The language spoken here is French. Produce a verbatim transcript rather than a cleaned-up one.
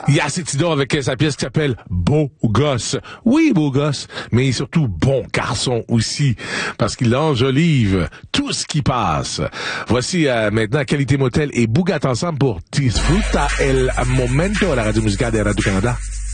Il y a Cétidor avec sa pièce qui s'appelle Beau Gosse. Oui, beau gosse, mais surtout bon garçon aussi, parce qu'il enjolive tout ce qui passe. Voici euh, maintenant Qualité Motel et Bougat ensemble pour Disfruta el Momento à la radio musicale de Radio-Canada.